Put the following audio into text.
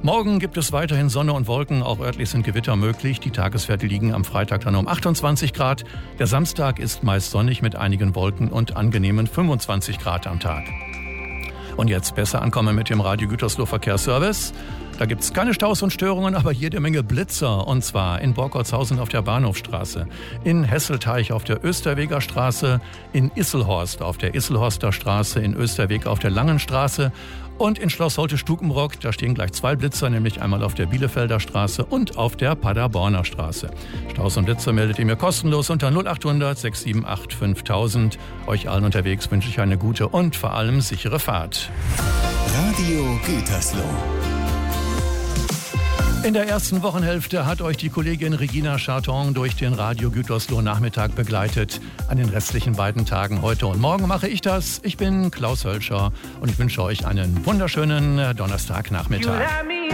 Morgen gibt es weiterhin Sonne und Wolken, auch örtlich sind Gewitter möglich. Die Tageswerte liegen am Freitag dann um 28 Grad. Der Samstag ist meist sonnig mit einigen Wolken und angenehmen 25 Grad am Tag. Und jetzt besser ankommen mit dem Radio Gütersloh Verkehrsservice. Da gibt es keine Staus und Störungen, aber jede Menge Blitzer. Und zwar in Borkholzhausen auf der Bahnhofstraße, in Hesselteich auf der Österweger Straße, in Isselhorst auf der Isselhorster Straße, in Österweg auf der Langen Straße und in Schloss Holte-Stukenbrock. Da stehen gleich 2 Blitzer, nämlich einmal auf der Bielefelder Straße und auf der Paderborner Straße. Staus und Blitzer meldet ihr mir kostenlos unter 0800 678 5000. Euch allen unterwegs wünsche ich eine gute und vor allem sichere Fahrt. Radio Gütersloh. In der ersten Wochenhälfte hat euch die Kollegin Regina Charton durch den Radio Gütersloh Nachmittag begleitet. An den restlichen beiden Tagen heute und morgen mache ich das. Ich bin Klaus Hölscher und ich wünsche euch einen wunderschönen Donnerstagnachmittag.